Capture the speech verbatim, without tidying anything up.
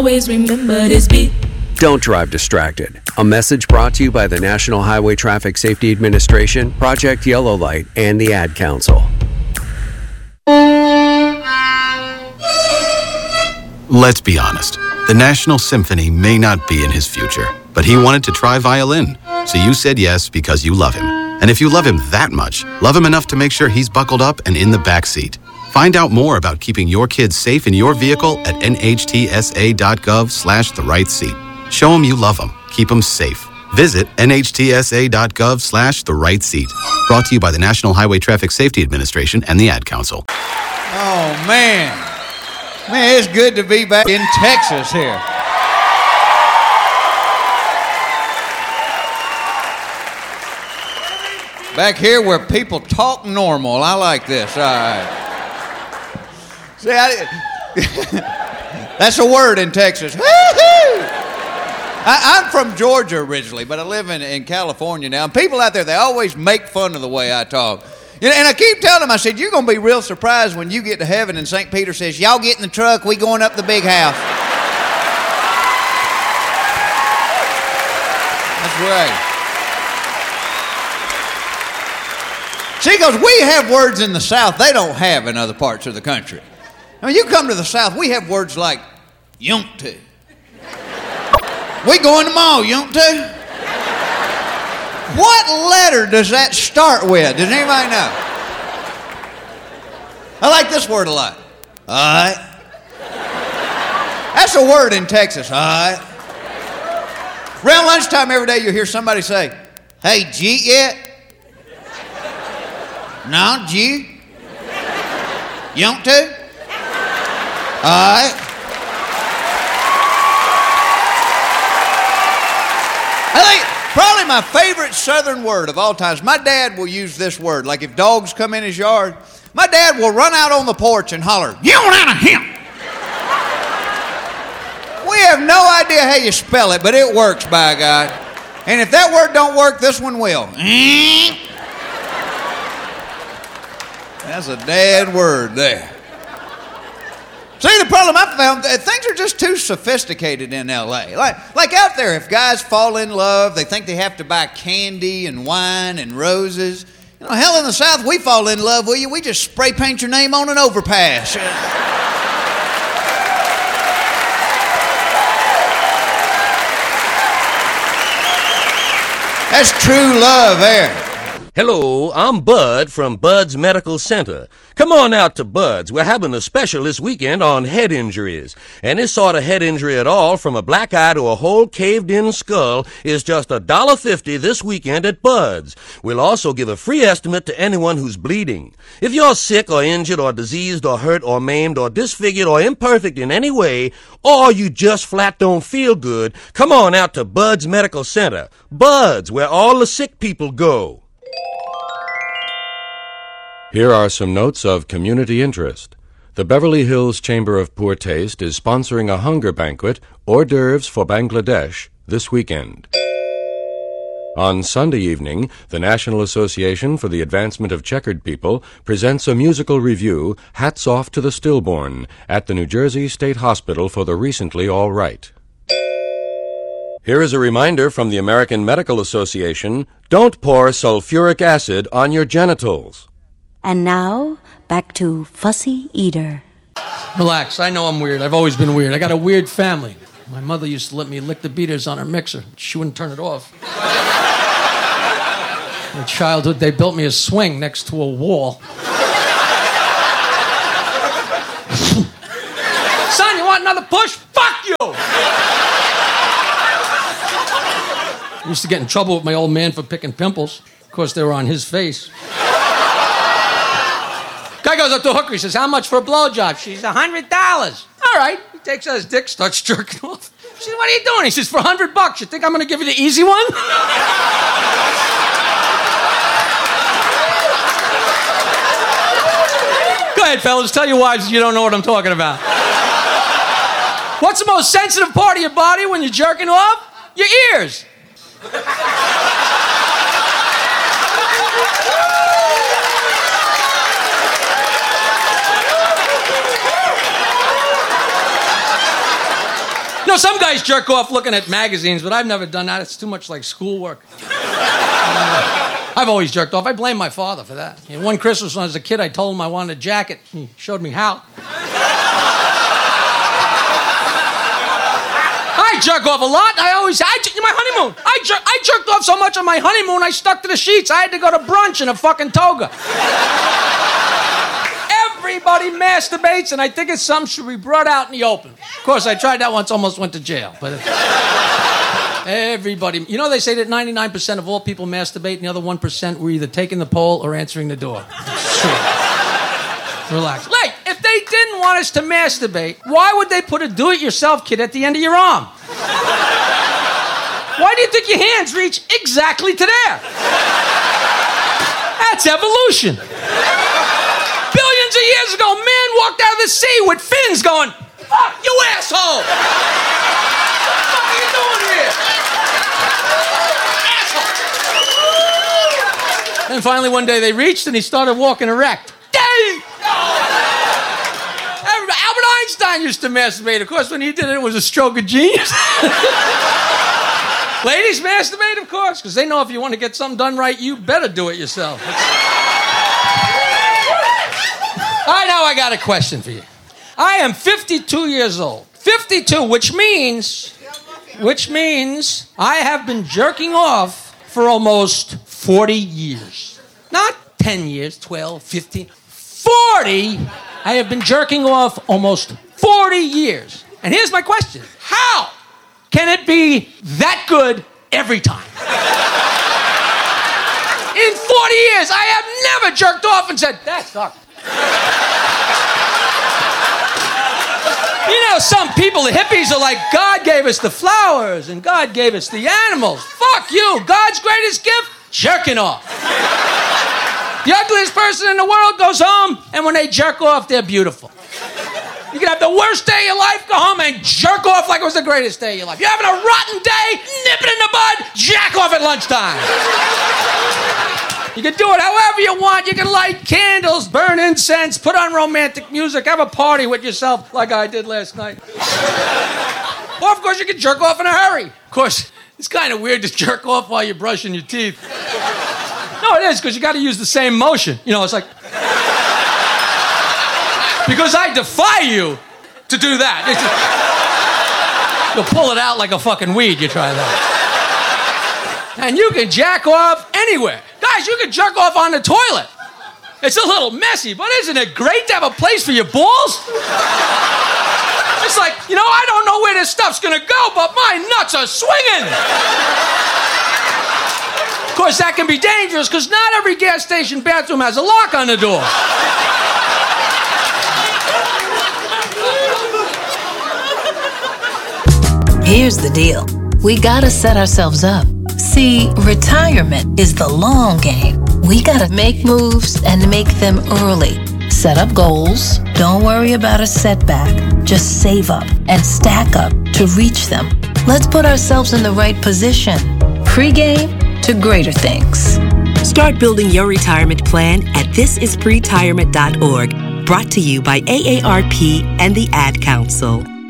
Always remember this beat. Don't drive distracted. A message brought to you by the National Highway Traffic Safety Administration, Project Yellow Light, and the Ad Council. Let's be honest. The National Symphony may not be in his future, but he wanted to try violin. So you said yes because you love him. And if you love him that much, love him enough to make sure he's buckled up and in the back seat. Find out more about keeping your kids safe in your vehicle at nhtsa.gov slash the right seat. Show him you love him. Keep him safe. Visit nhtsa.gov slash the right seat. Brought to you by the National Highway Traffic Safety Administration and the Ad Council. Oh, man. Man, it's good to be back in Texas here. Back here where people talk normal. I like this. All right. See, I, that's a word in Texas. I, I'm from Georgia originally, but I live in, in California now. And people out there, they always make fun of the way I talk. You know, and I keep telling them, I said, you're going to be real surprised when you get to heaven and Saint Peter says, y'all get in the truck, we going up the big house. That's right. See, because we have words in the South they don't have in other parts of the country. I mean, you come to the South, we have words like yunt to. We going tomorrow, yunt to. What letter does that start with? Does anybody know? I like this word a lot. All right. That's a word in Texas, all right. Around lunchtime every day you hear somebody say, hey, G yet? No, G? Yunt to? All right. I think probably my favorite Southern word of all times, my dad will use this word. Like if dogs come in his yard, my dad will run out on the porch and holler, "You out of him!" We have no idea how you spell it, but it works, by God. And if that word don't work, this one will. That's a dad word there. See, the problem I found, things are just too sophisticated in L A. Like, like out there, if guys fall in love, they think they have to buy candy and wine and roses. You know, hell, in the South, we fall in love with you. We just spray paint your name on an overpass. That's true love there. Hello, I'm Bud from Bud's Medical Center. Come on out to Bud's. We're having a special this weekend on head injuries. Any sort of head injury at all, from a black eye to a whole caved-in skull, is just one dollar fifty this weekend at Bud's. We'll also give a free estimate to anyone who's bleeding. If you're sick or injured or diseased or hurt or maimed or disfigured or imperfect in any way, or you just flat don't feel good, come on out to Bud's Medical Center. Bud's, where all the sick people go. Here are some notes of community interest. The Beverly Hills Chamber of Poor Taste is sponsoring a hunger banquet, hors d'oeuvres for Bangladesh, this weekend. On Sunday evening, the National Association for the Advancement of Checkered People presents a musical review, Hats Off to the Stillborn, at the New Jersey State Hospital for the Recently All Right. Here is a reminder from the American Medical Association, don't pour sulfuric acid on your genitals. And now, back to Fussy Eater. Relax, I know I'm weird. I've always been weird. I got a weird family. My mother used to let me lick the beaters on her mixer. She wouldn't turn it off. In childhood, they built me a swing next to a wall. Son, you want another push? Fuck you! I used to get in trouble with my old man for picking pimples. Of course, they were on his face. Guy goes up to a hooker. He says, how much for a blowjob? She's a hundred dollars. All right. He takes out his dick, starts jerking off. She says, what are you doing? He says, for a hundred bucks. You think I'm going to give you the easy one? Go ahead, fellas. Tell your wives you don't know what I'm talking about. What's the most sensitive part of your body when you're jerking off? Your ears. No, some guys jerk off looking at magazines, but I've never done that. It's too much like schoolwork. uh, I've always jerked off. I blame my father for that. You know, one Christmas when I was a kid, I told him I wanted a jacket. He showed me how. I jerk off a lot. I always, I, my honeymoon. I, jer- I jerked off so much on my honeymoon, I stuck to the sheets. I had to go to brunch in a fucking toga. Everybody masturbates, and I think it's something should be brought out in the open. Of course, I tried that once, almost went to jail. But everybody, you know, they say that ninety-nine percent of all people masturbate, and the other one percent were either taking the pole or answering the door. It's true. Relax. Like, if they didn't want us to masturbate, why would they put a do-it-yourself kit at the end of your arm? Why do you think your hands reach exactly to there? That's evolution. Billions of years ago, man walked out of the sea with fins going, fuck you, asshole! What the fuck are you doing here? Asshole! And finally one day they reached and he started walking erect. Dang! Albert Einstein used to masturbate. Of course, when he did it, it was a stroke of genius. Ladies masturbate, of course, because they know if you want to get something done right, you better do it yourself. All right, now I got a question for you. I am fifty-two years old. fifty-two, which means, which means I have been jerking off for almost forty years. Not ten years, twelve, fifteen, forty. I have been jerking off almost forty years. And here's my question. How can it be that good every time? In forty years, I have never jerked off and said, that sucked. You know, some people, the hippies, are like, God gave us the flowers and God gave us the animals. Fuck you. God's greatest gift? Jerking off. The ugliest person in the world goes home, and when they jerk off, they're beautiful. You can have the worst day of your life, go home and jerk off like it was the greatest day of your life. You're having a rotten day, nip it in the bud, jack off at lunchtime. You can do it however you want. You can light candles, burn incense, put on romantic music, have a party with yourself like I did last night. Or, of course, you can jerk off in a hurry. Of course, it's kind of weird to jerk off while you're brushing your teeth. No, it is, because you got to use the same motion. You know, it's like... Because I defy you to do that. It's just... You'll pull it out like a fucking weed, you try that. And you can jack off anywhere. Guys, you can jerk off on the toilet. It's a little messy, but isn't it great to have a place for your balls? It's like, you know, I don't know where this stuff's gonna go, but my nuts are swinging. Of course, that can be dangerous because not every gas station bathroom has a lock on the door. Here's the deal. We gotta set ourselves up. See, retirement is the long game. We gotta make moves and make them early. Set up goals. Don't worry about a setback. Just save up and stack up to reach them. Let's put ourselves in the right position. Pre-game to greater things. Start building your retirement plan at this is pretirement dot org. Brought to you by A A R P and the Ad Council.